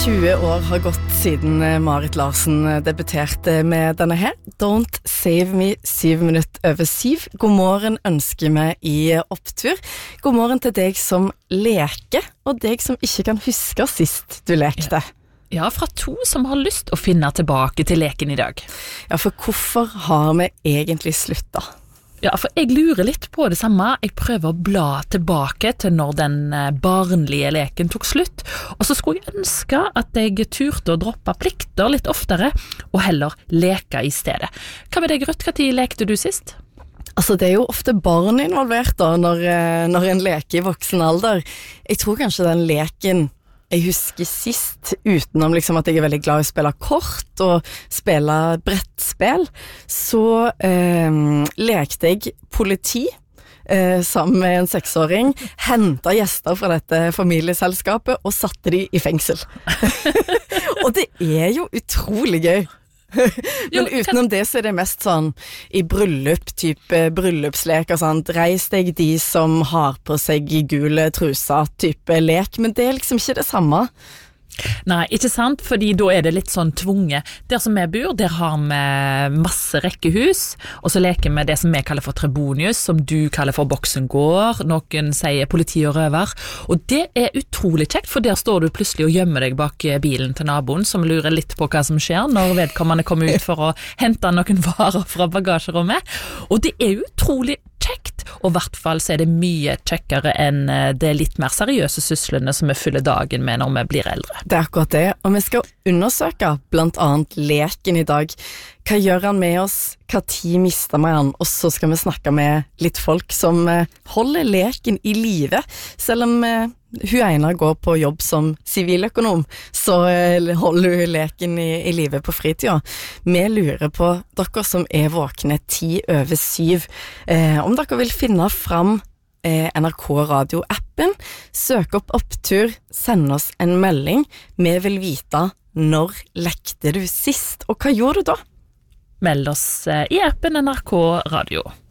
20 år har gått siden Marit Larsen debuterte med denne her. Don't Save Me, 7:07. God morgen ønsker vi i Opptur. God morgen til deg som leker, og deg som ikke kan huske sist du lekte. Ja, fra to som har lyst å finne tilbake til leken i dag. Ja, for hvorfor har vi egentlig sluttet? Ja, for jeg lurer litt på det samme. Jeg prøver å bla tilbake til når den barnlige leken tok slutt, og så skulle jeg ønske at jeg turte å droppe plikter litt oftere, og heller leke i stedet. Hva med deg, Ruth? Hva tid lekte du sist? Altså, det er jo ofte barn involvert da, når en leker i voksen alder. Jeg tror kanskje den leken jeg husker sist, utenom liksom at jeg er veldig glad i å spille kort og spille brettspill, så lekte jeg politi sammen med en 6-åring, hentet gjester fra dette familieselskapet og satte de i fengsel. Og det er jo utrolig gøy. Men utenom det så er det mest sånn i type bryllupslek og sånt. Reis deg de som har på seg gule trusa type lek, men det er liksom ikke det samme. Nei, ikke sant, fordi da er det litt sånn tvunget. Der som vi bor, der har vi masse rekkehus, og så leker vi det som vi kaller for trebonius, som du kaller for boksengård, noen sier politi og røver, og det er utrolig kjekt, for der står du plutselig og gjemmer deg bak bilen til naboen, som lurer litt på hva som skjer når vedkommende kommer ut for å hente noen varer fra bagasjerommet, og det er utrolig kjekt, og i hvert fall så er det mye kjekkere enn det litt mer seriøse syslene som vi fyller dagen med når vi blir eldre. Det er akkurat det, og vi skal undersøke blant annet leken i dag. Hva gjør han med oss? Hva tid mister vi han? Og så skal vi snakke med litt folk som holder leken i live. Selv om hun ene går på jobb som siviløkonom, så holder hun leken i live på fritida. Vi lurer på dere som er våkne 6:10, om dere vil finne fram NRK Radio-appen, søk opp Opptur, send oss en melding. Vi vil vite når lekte du sist, og hva gjorde du da? Meld oss i appen NRK Radio.